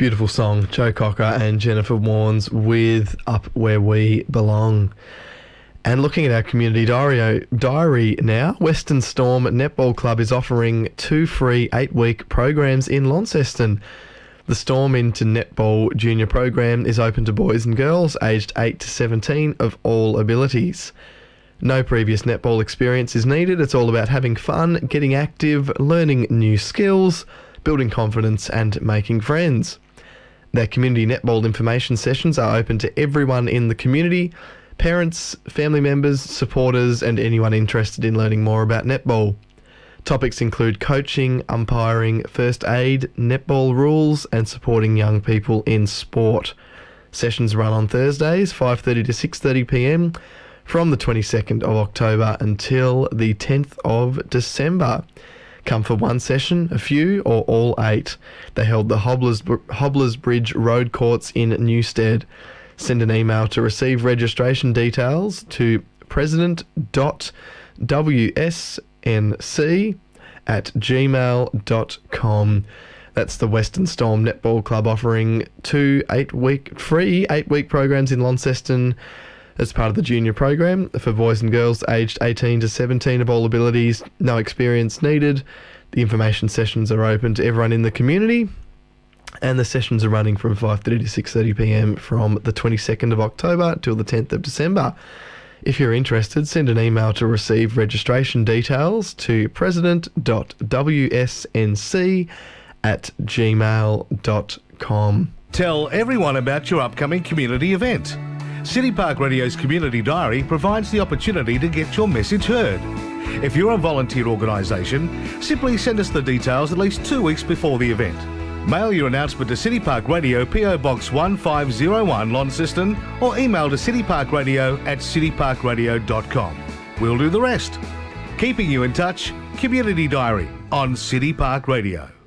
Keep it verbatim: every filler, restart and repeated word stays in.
Beautiful song, Joe Cocker and Jennifer Warnes with Up Where We Belong. And looking at our community diary, diary now, Western Storm Netball Club is offering two free eight-week programs in Launceston. The Storm Into Netball Junior program is open to boys and girls aged eight to seventeen of all abilities. No previous netball experience is needed. It's all about having fun, getting active, learning new skills, building confidence and making friends. Their community netball information sessions are open to everyone in the community, parents, family members, supporters and anyone interested in learning more about netball. Topics include coaching, umpiring, first aid, netball rules and supporting young people in sport. Sessions run on Thursdays, five thirty to six thirty p m from the twenty-second of October until the tenth of December. Come for one session, a few, or all eight. They held the Hobblers, Hobblers Bridge Road Courts in Newstead. Send an email to receive registration details to president dot w s n c at gmail dot com. That's the Western Storm Netball Club offering two eight-week free eight-week programs in Launceston as part of the junior program for boys and girls aged eighteen to seventeen of all abilities. No experience needed. The information sessions are open to everyone in the community, and the sessions are running from five thirty to six thirty p m from the twenty-second of October till the tenth of December. If you're interested, send an email to receive registration details to president dot w s n c at gmail dot com. Tell everyone about your upcoming community event. City Park Radio's Community Diary provides the opportunity to get your message heard. If you're a volunteer organisation, simply send us the details at least two weeks before the event. Mail your announcement to City Park Radio, P O Box one five zero one, Launceston, or email to cityparkradio at city park radio dot com. We'll do the rest. Keeping you in touch, Community Diary on City Park Radio.